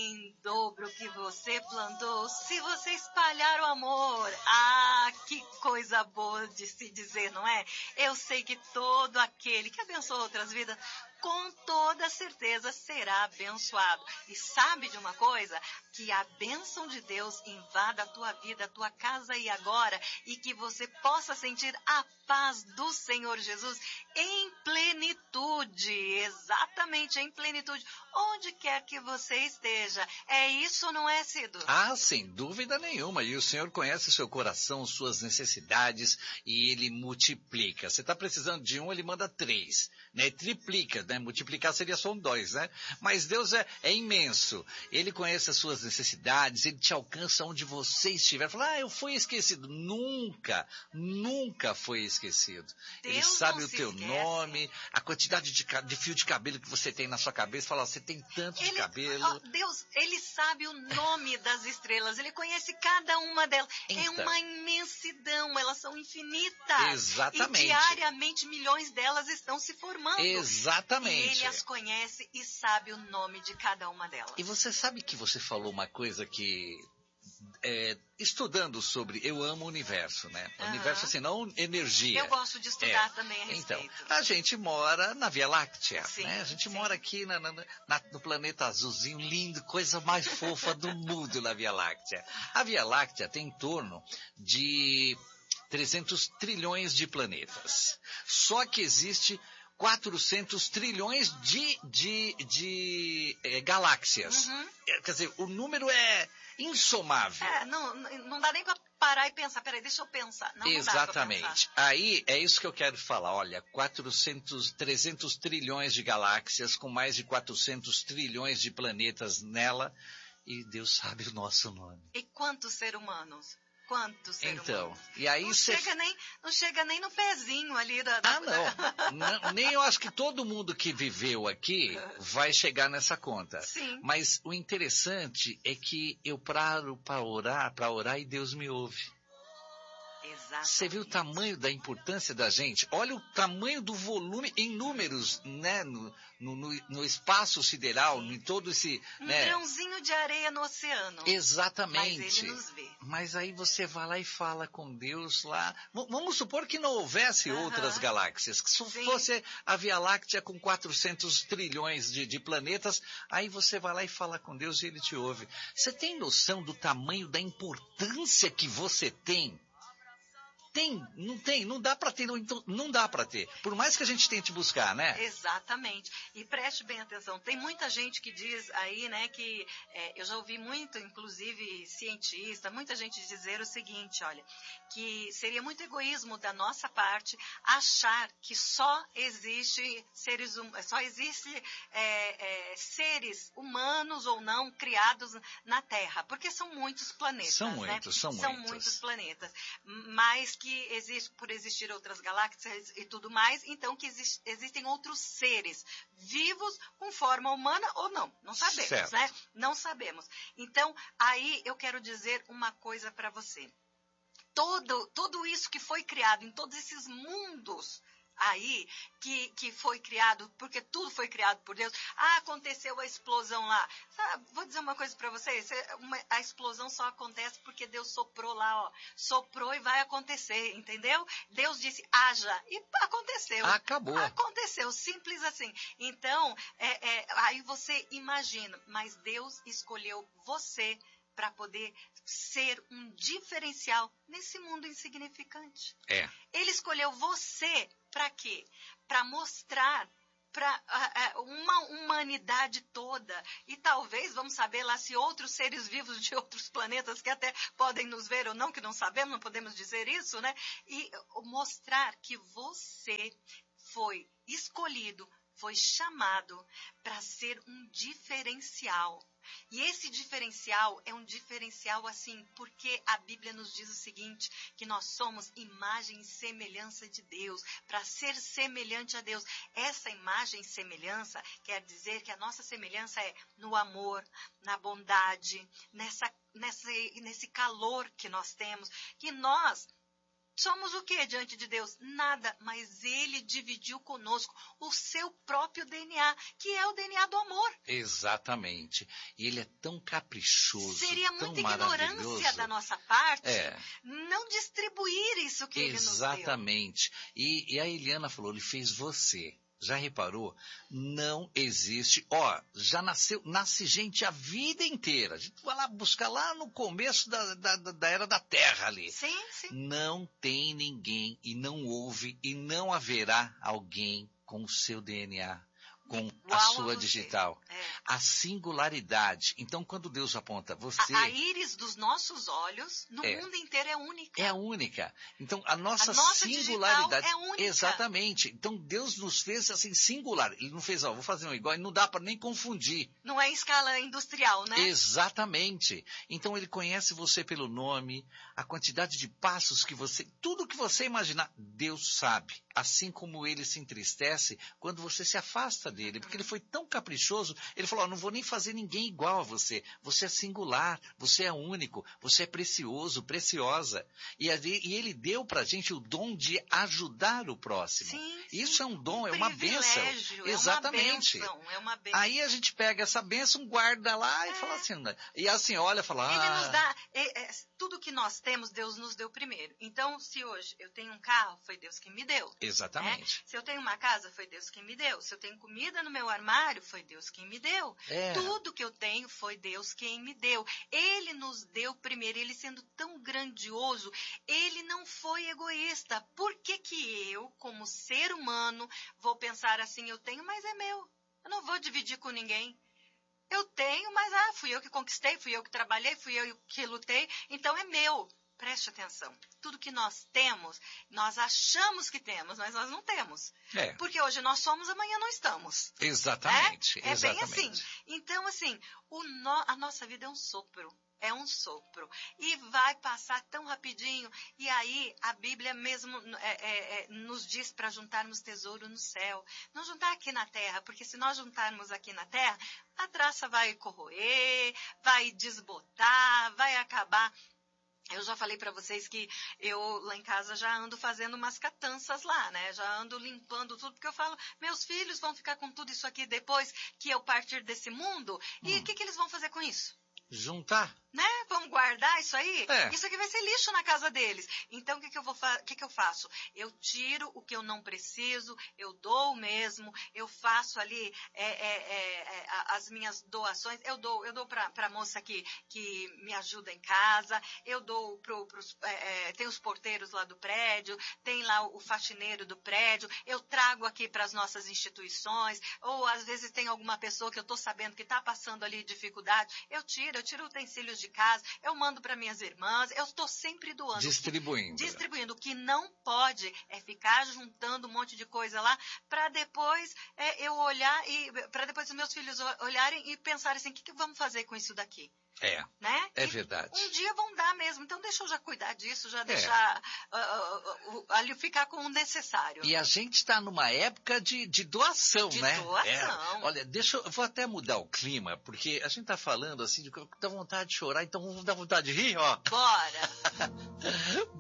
em dobro que você plantou, se você espalhar o amor. Que coisa boa de se dizer, não é? Eu sei que todo aquele que abençoa outras vidas, com toda certeza será abençoado. E sabe de uma coisa? Que a bênção de Deus invada a tua vida, a tua casa e agora, e que você possa sentir a paz do Senhor Jesus em plenitude, exatamente em plenitude, onde quer que você esteja. É isso, não é, Cido? Sem dúvida nenhuma. E o Senhor conhece o seu coração, suas necessidades, e Ele multiplica. Você está precisando de 1, Ele manda 3, né? Triplica, né? Multiplicar seria só 2, né? Mas Deus é imenso. Ele conhece as suas necessidades, Ele te alcança onde você estiver. Fala, eu fui esquecido. Nunca, nunca foi esquecido. Deus Ele sabe não o se teu esquece. nome, a quantidade de fio de cabelo que você tem na sua cabeça. Fala, você tem tanto de cabelo. Deus, Ele sabe o nome das estrelas, Ele conhece cada uma delas. Então, é uma imensidão, elas são infinitas. Exatamente. E diariamente milhões delas estão se formando. Exatamente. E Ele as conhece e sabe o nome de cada uma delas. E você sabe que você falou uma coisa que... estudando sobre, eu amo o universo, né? O universo, assim, não energia. Eu gosto de estudar também a respeito. Então, a gente mora na Via Láctea, sim, né? A gente mora aqui no planeta azulzinho, lindo, coisa mais fofa do mundo na Via Láctea. A Via Láctea tem em torno de 300 trilhões de planetas. Só que existe 400 trilhões de galáxias. Quer dizer, o número é insomável. Não dá nem para parar e pensar. Peraí, deixa eu pensar. Exatamente. Aí, é isso que eu quero falar. Olha, 300 trilhões de galáxias com mais de 400 trilhões de planetas nela. E Deus sabe o nosso nome. E quantos seres humanos? Quantos seres humanos? E aí não chega nem no pezinho ali não. Nem eu acho que todo mundo que viveu aqui vai chegar nessa conta. Sim. Mas o interessante é que eu paro para orar e Deus me ouve. Exatamente. Você viu o tamanho da importância da gente? Olha o tamanho do volume em números, né? No espaço sideral, em todo esse... Um grãozinho de areia no oceano. Exatamente. Mas Ele nos vê. Mas aí você vai lá e fala com Deus lá. Vamos supor que não houvesse outras galáxias. Que se fosse a Via Láctea com 400 trilhões de planetas, aí você vai lá e fala com Deus e Ele te ouve. Você tem noção do tamanho, da importância que você tem? Não dá para ter, não dá para ter. Por mais que a gente tente buscar, né? Exatamente. E preste bem atenção, tem muita gente que diz aí, né, que eu já ouvi muito, inclusive cientista, muita gente dizer o seguinte, olha, que seria muito egoísmo da nossa parte achar que só existe seres humanos ou não criados na Terra, porque são muitos planetas, São muitos planetas, mas que por existir outras galáxias e tudo mais, então que existem outros seres vivos com forma humana ou não. Não sabemos, certo, né? Não sabemos. Então, aí eu quero dizer uma coisa para você. Tudo isso que foi criado em todos esses mundos aí, que foi criado, porque tudo foi criado por Deus. Aconteceu a explosão lá. Vou dizer uma coisa para vocês, a explosão só acontece porque Deus soprou lá, soprou e vai acontecer, entendeu? Deus disse, haja, e aconteceu. Acabou. Aconteceu, simples assim. Então, aí você imagina, mas Deus escolheu você para poder ser um diferencial nesse mundo insignificante. Ele escolheu você para quê? Para mostrar para uma humanidade toda. E talvez, vamos saber lá se outros seres vivos de outros planetas que até podem nos ver ou não, que não sabemos, não podemos dizer isso, né? E mostrar que você foi escolhido, foi chamado para ser um diferencial. E esse diferencial é um diferencial assim, porque a Bíblia nos diz o seguinte, que nós somos imagem e semelhança de Deus, para ser semelhante a Deus. Essa imagem e semelhança quer dizer que a nossa semelhança é no amor, na bondade, nesse calor que nós temos, que nós somos o que diante de Deus? Nada, mas ele dividiu conosco o seu próprio DNA, que é o DNA do amor. Exatamente. E ele é tão caprichoso, Seria tão muita maravilhoso. ignorância da nossa parte É. não distribuir isso que ele nos deu. Exatamente. E a Eliana falou, ele fez você. Já reparou? Não existe. Já nasce gente a vida inteira. A gente vai lá buscar lá no começo da era da Terra ali. Sim, sim. Não tem ninguém e não houve e não haverá alguém com o seu DNA, com a sua digital. A singularidade. Então, quando Deus aponta você... A íris dos nossos olhos, no mundo inteiro, é única. É única. Então, a nossa digital singularidade... é única. Exatamente. Então, Deus nos fez assim, singular. Ele não fez, vou fazer um igual, e não dá para nem confundir. Não é em escala industrial, né? Exatamente. Então, ele conhece você pelo nome, a quantidade de passos que você... Tudo que você imaginar, Deus sabe. Assim como ele se entristece quando você se afasta dele. Porque ele foi tão caprichoso, ele falou, não vou nem fazer ninguém igual a você. Você é singular, você é único, você é precioso, preciosa. E ele deu pra gente o dom de ajudar o próximo. Sim, isso é um dom, é uma bênção. Exatamente. É uma bênção. Aí a gente pega essa bênção, guarda lá e fala assim, e assim, olha, fala... Ele nos dá, tudo que nós temos, Deus nos deu primeiro. Então, se hoje eu tenho um carro, foi Deus quem me deu. Exatamente. Se eu tenho uma casa, foi Deus quem me deu. Se eu tenho comida no meu armário, foi Deus quem me deu. Tudo que eu tenho foi Deus quem me deu. Ele nos deu primeiro. Ele sendo tão grandioso, ele não foi egoísta. Por que eu, como ser humano, vou pensar assim, eu tenho, mas é meu. Eu não vou dividir com ninguém. Eu tenho, mas fui eu que conquistei, fui eu que trabalhei, fui eu que lutei, então é meu. Preste atenção. Tudo que nós temos, nós achamos que temos, mas nós não temos. Porque hoje nós somos, amanhã não estamos. Exatamente. É bem assim. Então, assim, a nossa vida é um sopro. É um sopro. E vai passar tão rapidinho. E aí, a Bíblia mesmo nos diz para juntarmos tesouro no céu. Não juntar aqui na terra, porque se nós juntarmos aqui na terra, a traça vai corroer, vai desbotar, vai acabar. Eu já falei para vocês que eu lá em casa já ando fazendo umas catanças lá, né? Já ando limpando tudo, porque eu falo, meus filhos vão ficar com tudo isso aqui depois que eu partir desse mundo. E o que eles vão fazer com isso? Juntar. Né? Vamos guardar isso aí? Isso aqui vai ser lixo na casa deles. Então, o que eu faço? Eu tiro o que eu não preciso, eu dou mesmo, eu faço ali as minhas doações, eu dou para a moça que me ajuda em casa, eu dou tem os porteiros lá do prédio, tem lá o faxineiro do prédio, eu trago aqui para as nossas instituições, ou às vezes tem alguma pessoa que eu estou sabendo que está passando ali dificuldade, eu tiro utensílios de casa, eu mando para minhas irmãs, eu estou sempre doando. Distribuindo. O que não pode é ficar juntando um monte de coisa lá para depois eu olhar e para depois os meus filhos olharem e pensarem assim, o que vamos fazer com isso daqui? Né? É verdade. Um dia vão dar mesmo, então deixa eu já cuidar disso, já deixar ali ficar com o necessário. E a gente está numa época de doação, né? Doação. Olha, eu vou até mudar o clima, porque a gente está falando assim, dá vontade de chorar, então vamos dar vontade de rir, ó. Bora!